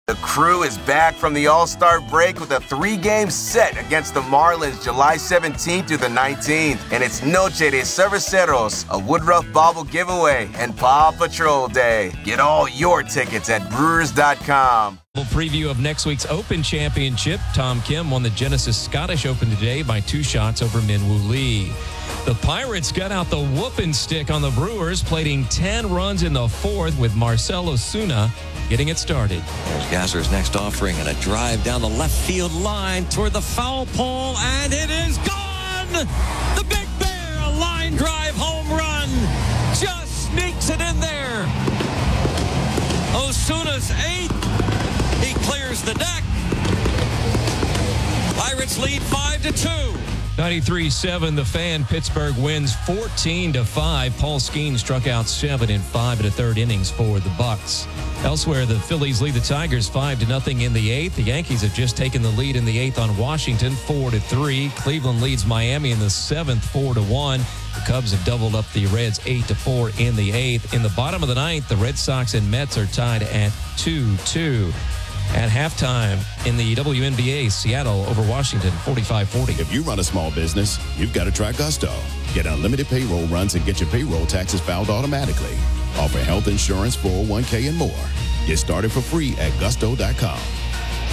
The Crew is back from the All-Star break with a 3-game set against the Marlins July 17th through the 19th. And it's Noche de Cerveceros, a Woodruff Bobble giveaway, and Paw Patrol Day. Get all your tickets at Brewers.com. Preview of next week's Open Championship. Tom Kim won the Genesis Scottish Open today by 2 shots over Min Woo Lee. The Pirates got out the whooping stick on the Brewers, plating 10 runs in the 4th with Marcell Ozuna getting it started. There's Gassner's next offering and a drive down the left field line toward the foul pole, and it is gone! The Big Bear, a line drive home run, just sneaks it in there. Ozuna's 8th. He clears the deck. Pirates lead 5-2. 93-7, the Fan. Pittsburgh wins 14-5. Paul Skeens struck out 7 in 5 1/3 innings for the Bucks. Elsewhere, the Phillies lead the Tigers 5-0 in the 8th. The Yankees have just taken the lead in the 8th on Washington 4-3. Cleveland leads Miami in the 7th 4-1. The Cubs have doubled up the Reds 8-4 in the 8th. In the bottom of the 9th, the Red Sox and Mets are tied at 2-2. At halftime in the WNBA, Seattle over Washington, 45-40. If you run a small business, you've got to try Gusto. Get unlimited payroll runs and get your payroll taxes filed automatically. Offer health insurance, 401k, and more. Get started for free at Gusto.com.